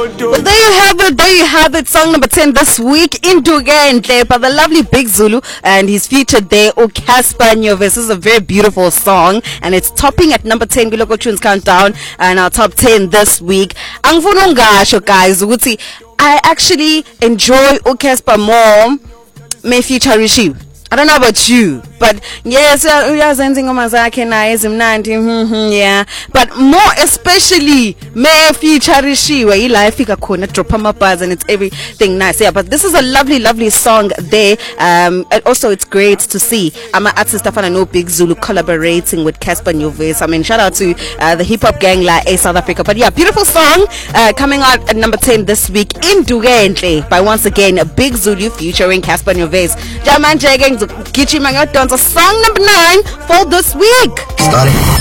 Well, there you have it, song number 10 this week, Indugenhle, by the lovely Big Zulu, and he's featured there, Casper Nyovest. This is a very beautiful song, and it's topping at number 10, Local Tunes Countdown, and our top 10 this week. Angifuna ungasho guys, ukuthi I actually enjoy Casper more, me feature Rishi. I don't know about you, but yes, yeah, but more especially me feature Rishiwe life khona drop my buzz and it's everything nice. Yeah, but this is a lovely song there. And also it's great to see artist afana no Big Zulu collaborating with Casper Nyovest. I mean, shout out to the hip hop gang like South Africa. But yeah, beautiful song coming out at number 10 this week, Indugenhle, by once again Big Zulu featuring Casper Nyovest. Jaman Jageng Gichi Mango Dance, song number 9 for this week. Starting.